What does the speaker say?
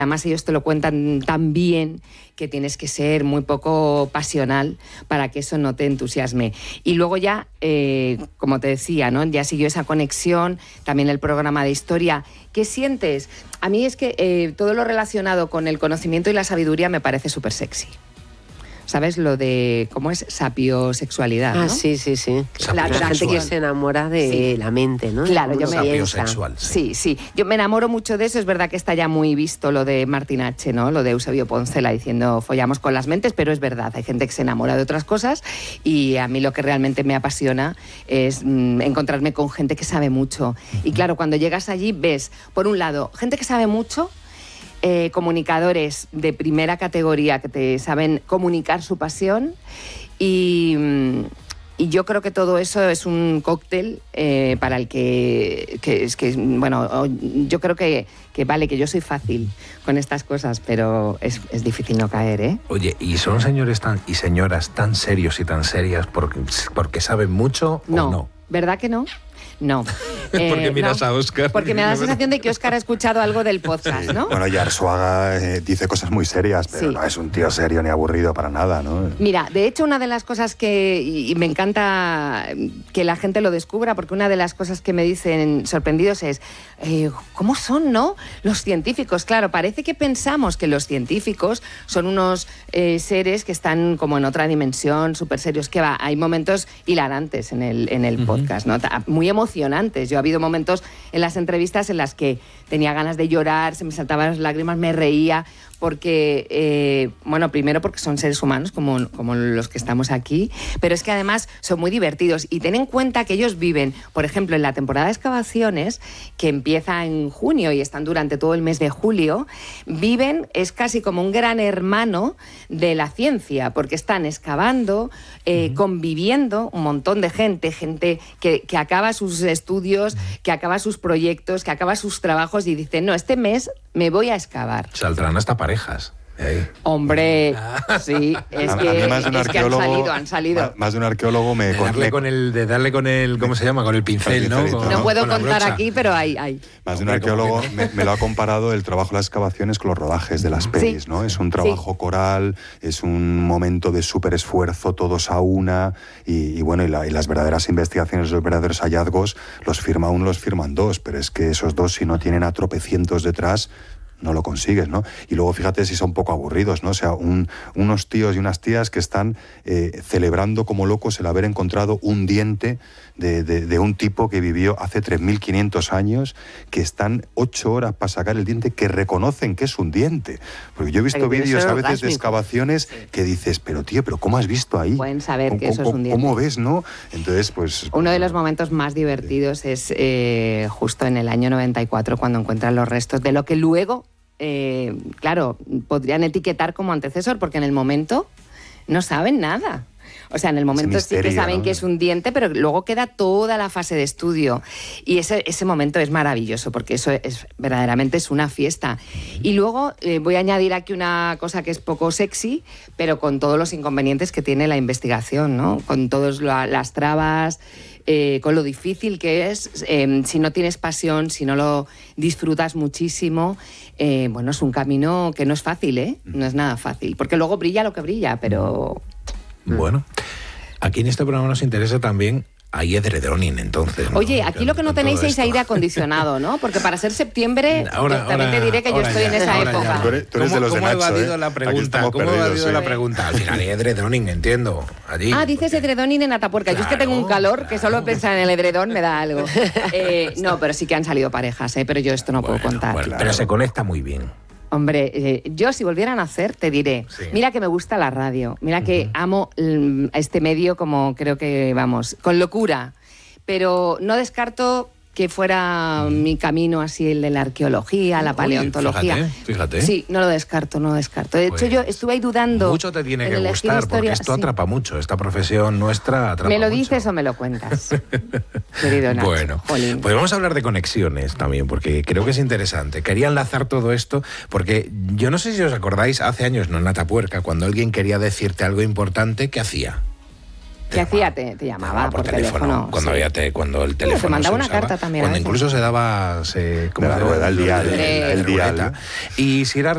Además ellos te lo cuentan tan bien que tienes que ser muy poco pasional para que eso no te entusiasme. Y luego ya, como te decía, ¿no? Ya siguió esa conexión, también el programa de historia. ¿Qué sientes? A mí es que todo lo relacionado con el conocimiento y la sabiduría me parece súper sexy. ¿Sabes? Lo de, ¿cómo es? Sapiosexualidad, ¿no? Sí. La gente que se enamora de la mente, ¿no? Claro, yo me sapiosexual. Sí. Yo me enamoro mucho de eso. Es verdad que está ya muy visto lo de Martín H., ¿no? Lo de Eusebio Poncela diciendo follamos con las mentes, pero es verdad, hay gente que se enamora de otras cosas y a mí lo que realmente me apasiona es encontrarme con gente que sabe mucho. Y claro, cuando llegas allí ves, por un lado, gente que sabe mucho, comunicadores de primera categoría que te saben comunicar su pasión y yo creo que todo eso es un cóctel para el que bueno, yo creo que vale, que yo soy fácil con estas cosas, pero es difícil no caer, ¿eh? Oye, ¿y son señores y señoras tan serios y tan serias porque saben mucho o no? ¿Verdad que no? No. ¿Por qué miras a Óscar? Porque me da la sensación de que Óscar ha escuchado algo del podcast, ¿no? Bueno, y Arzuaga dice cosas muy serias, pero no es un tío serio ni aburrido para nada, ¿no? Mira, de hecho, una de las cosas y me encanta que la gente lo descubra, porque una de las cosas que me dicen sorprendidos es ¿cómo son, no? Los científicos. Claro, parece que pensamos que los científicos son unos seres que están como en otra dimensión, súper serios. Que va, hay momentos hilarantes en el podcast, ¿no? Muy emocionantes. Yo ha habido momentos en las entrevistas en las que tenía ganas de llorar, se me saltaban las lágrimas, me reía, porque, bueno, primero porque son seres humanos como los que estamos aquí, pero es que además son muy divertidos. Y ten en cuenta que ellos viven, por ejemplo, en la temporada de excavaciones, que empieza en junio y están durante todo el mes de julio, es casi como un gran hermano de la ciencia, porque están excavando, conviviendo un montón de gente que acaba sus estudios, que acaba sus proyectos, que acaba sus trabajos y dicen, no, este mes me voy a excavar. Saldrán hasta parejas. Hombre, sí, es que han salido. Más de un arqueólogo de darle con el ¿cómo se llama? Con el pincel, ¿no? No puedo contar aquí, pero hay. Más de un arqueólogo me lo ha comparado el trabajo de las excavaciones con los rodajes de las pelis, ¿no? Es un trabajo coral, es un momento de súper esfuerzo, todos a una, y bueno, y las verdaderas investigaciones, los verdaderos hallazgos, los firma uno, los firman dos, pero es que esos dos, si no tienen a tropecientos detrás, no lo consigues, ¿no? Y luego fíjate si son poco aburridos, ¿no? O sea, unos tíos y unas tías que están celebrando como locos el haber encontrado un diente de un tipo que vivió hace 3.500 años, que están 8 horas para sacar el diente, que reconocen que es un diente. Porque yo he visto vídeos a veces de excavaciones que dices, pero tío, ¿pero cómo has visto ahí? Pueden saber que eso es un diente. ¿Cómo ves, no? Entonces, pues... Uno de los momentos más divertidos es justo en el año 94, cuando encuentran los restos de lo que luego... claro, podrían etiquetar como antecesor, porque en el momento no saben nada. O sea, en el momento misterio, sí que saben, ¿no?, que es un diente, pero luego queda toda la fase de estudio. Y ese momento es maravilloso, porque eso verdaderamente es una fiesta. Y luego voy a añadir aquí una cosa que es poco sexy, pero con todos los inconvenientes que tiene la investigación, ¿no? Con todas las trabas... con lo difícil que es, si no tienes pasión, si no lo disfrutas muchísimo, bueno, es un camino que no es fácil, ¿eh? No es nada fácil, porque luego brilla lo que brilla, pero... Bueno, aquí en este programa nos interesa también Hay edredoning, entonces, ¿no? Oye, aquí lo que no tenéis es aire acondicionado, ¿no? Porque para ser septiembre, también te diré que yo estoy en esa época. Tú eres de los de Nacho, ¿Cómo he evadido la pregunta? ¿Cómo he evadido la pregunta? Al final hay edredoning, entiendo. Allí. Dices edredoning en Atapuerca. Claro, yo es que tengo un calor que solo pensar en el edredón me da algo. No, pero sí que han salido parejas, pero yo esto no puedo contar. Bueno, pero se conecta muy bien. Hombre, yo si volviera a nacer te diré, mira que me gusta la radio, mira que amo este medio como creo que, vamos, con locura, pero no descarto que fuera mi camino así el de la arqueología, la paleontología. Fíjate. Sí, no lo descarto. De hecho, yo estuve ahí dudando. Mucho te tiene que gustar, porque esto atrapa mucho. Esta profesión nuestra atrapa mucho. ¿Me lo dices o me lo cuentas, querido Nacho? Bueno, pues vamos a hablar de conexiones también, porque creo que es interesante. Quería enlazar todo esto, porque yo no sé si os acordáis, hace años, no en Atapuerca, cuando alguien quería decirte algo importante, ¿qué hacía? ¿Qué hacía? Te llamaba por teléfono. Cuando el teléfono te mandaba una carta también. Cuando incluso se daba... el dial. Y si era